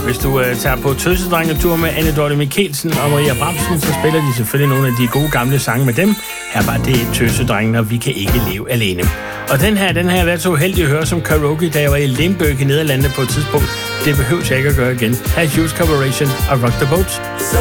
Hvis du tager på tøsedrengetur med Anne Dorte Mikkelsen og Maria Bramsen, så spiller de selvfølgelig nogle af de gode gamle sange med dem. Her var det Tøsedrengen, og vi kan ikke leve alene. Og den her har jeg været så heldig at høre som karaoke, da jeg var i Limburg i Nederlandene på et tidspunkt. Det behøver jeg ikke at gøre igen. Her er Huge Corporation og Rock the Boat.